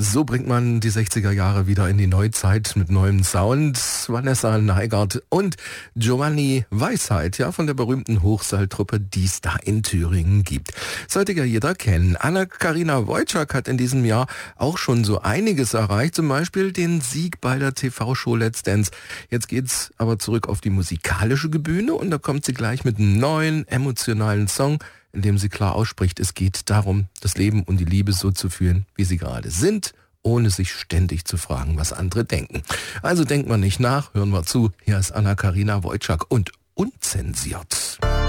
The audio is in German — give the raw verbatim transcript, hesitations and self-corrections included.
So bringt man die sechziger Jahre wieder in die Neuzeit mit neuem Sound. Vanessa Neigart und Giovanni Weisheit, ja, von der berühmten Hochseiltruppe, die es da in Thüringen gibt. Sollte ja jeder kennen. Anna-Karina Wojcik hat in diesem Jahr auch schon so einiges erreicht, zum Beispiel den Sieg bei der T V-Show Let's Dance. Jetzt geht's aber zurück auf die musikalische Bühne und da kommt sie gleich mit einem neuen, emotionalen Song, in dem sie klar ausspricht, es geht darum, das Leben und die Liebe so zu führen, wie sie gerade sind, ohne sich ständig zu fragen, was andere denken. Also denkt man nicht nach, hören wir zu. Hier ist Anna-Karina Wojcik und unzensiert.